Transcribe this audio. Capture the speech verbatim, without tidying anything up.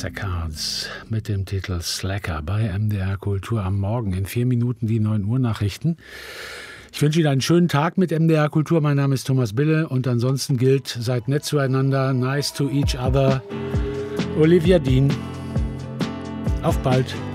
House Accounts mit dem Titel Slacker bei M D R Kultur am Morgen. In vier Minuten die neun Uhr Nachrichten. Ich wünsche Ihnen einen schönen Tag mit M D R Kultur. Mein Name ist Thomas Bille und ansonsten gilt, seid nett zueinander, nice to each other. Olivia Dean. Auf bald.